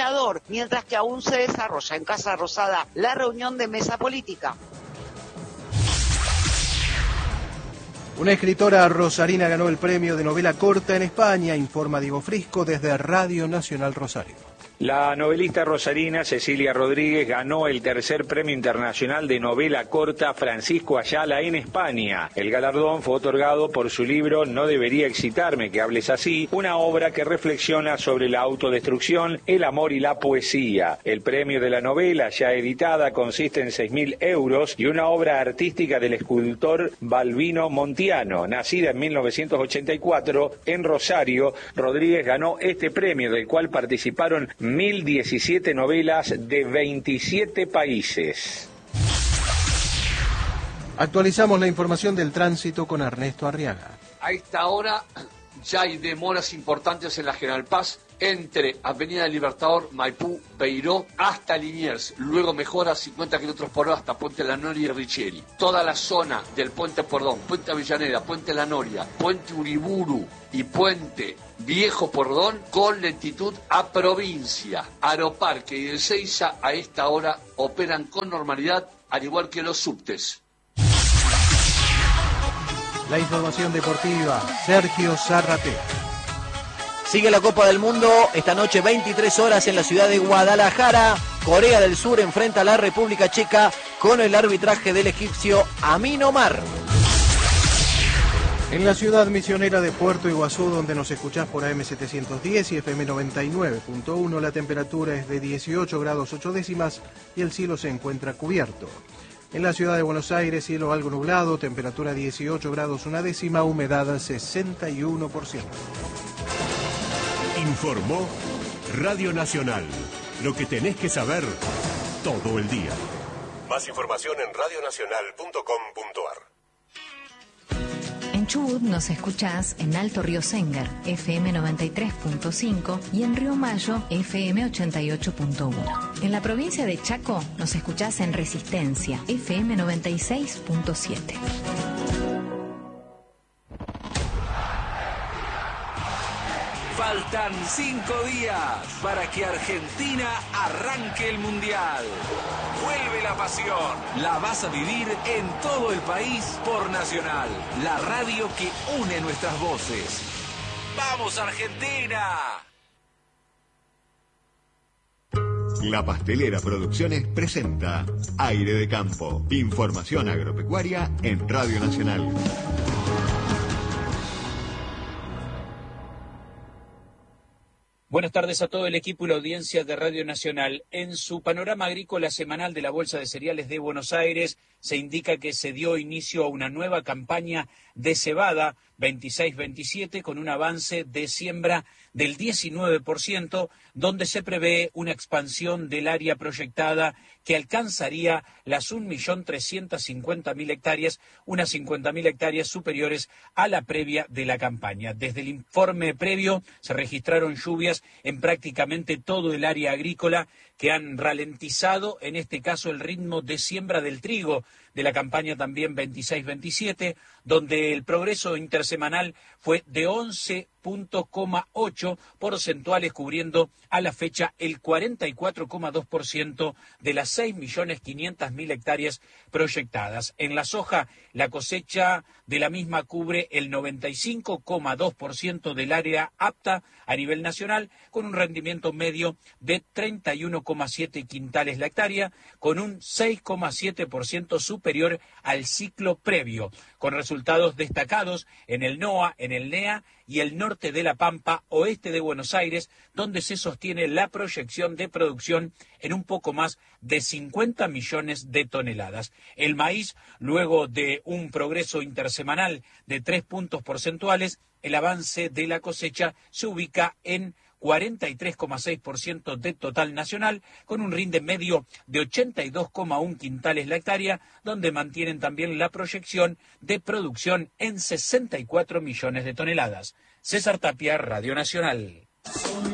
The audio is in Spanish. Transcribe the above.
denominador, mientras que aún se desarrolla en Casa Rosada la reunión de mesa política. Una escritora rosarina ganó el premio de novela corta en España, informa Diego Frisco desde Radio Nacional Rosario. La novelista rosarina Cecilia Rodríguez ganó el tercer premio internacional de novela corta Francisco Ayala en España. El galardón fue otorgado por su libro No debería excitarme que hables así, una obra que reflexiona sobre la autodestrucción, el amor y la poesía. El premio de la novela, ya editada, consiste en 6.000 euros y una obra artística del escultor Balbino Montiano. Nacida en 1984 en Rosario, Rodríguez ganó este premio, del cual participaron 1.017 novelas de 27 países. Actualizamos la información del tránsito con Ernesto Arriaga. A esta hora ya hay demoras importantes en la General Paz entre Avenida Libertador, Maipú, Beiró hasta Liniers. Luego mejora 50 km por hora hasta Puente La Noria y Richieri. Toda la zona del Puente Pordón, Puente Avellaneda, Puente La Noria, Puente Uriburu y Puente Viejo Pordón con lentitud a provincia. Aeroparque y Ezeiza a esta hora operan con normalidad, al igual que los subtes. La información deportiva, Sergio Zarrate. Sigue la Copa del Mundo, esta noche 23 horas en la ciudad de Guadalajara. Corea del Sur enfrenta a la República Checa con el arbitraje del egipcio Amin Omar. En la ciudad misionera de Puerto Iguazú, donde nos escuchás por AM710 y FM 99.1, la temperatura es de 18 grados 8 décimas y el cielo se encuentra cubierto. En la ciudad de Buenos Aires, cielo algo nublado, temperatura 18 grados 1 décima, humedad 61%. Informó Radio Nacional. Lo que tenés que saber todo el día. Más información en radionacional.com.ar. En Chubut nos escuchás en Alto Río Sénger, FM 93.5 y en Río Mayo, FM 88.1. En la provincia de Chaco nos escuchás en Resistencia, FM 96.7. Faltan 5 días para que Argentina arranque el Mundial. Vuelve la pasión. La vas a vivir en todo el país por Nacional, la radio que une nuestras voces. ¡Vamos, Argentina! La Pastelera Producciones presenta Aire de Campo. Información agropecuaria en Radio Nacional. Buenas tardes a todo el equipo y la audiencia de Radio Nacional. En su panorama agrícola semanal de la Bolsa de Cereales de Buenos Aires se indica que se dio inicio a una nueva campaña de cebada 26-27 con un avance de siembra del 19%, donde se prevé una expansión del área proyectada que alcanzaría las 1.350.000 hectáreas, unas 50.000 hectáreas superiores a la previa de la campaña. Desde el informe previo se registraron lluvias en prácticamente todo el área agrícola que han ralentizado, en este caso, el ritmo de siembra del trigo de la campaña también 26-27, donde el progreso intersemanal fue de 11,8 porcentuales, cubriendo a la fecha el 44,2% de las 6.500.000 hectáreas proyectadas. En la soja, la cosecha de la misma cubre el 95,2% del área apta a nivel nacional, con un rendimiento medio de 31,7 quintales la hectárea, con un 6,7% superior al ciclo previo, con resultados destacados en el NOA, en el NEA y el norte de La Pampa, oeste de Buenos Aires, donde se sostiene la proyección de producción en un poco más de 50 millones de toneladas. El maíz, luego de un progreso intersemanal de 3 puntos porcentuales, el avance de la cosecha se ubica en 43,6% del total nacional, con un rinde medio de 82,1 quintales la hectárea, donde mantienen también la proyección de producción en 64 millones de toneladas. César Tapia, Radio Nacional.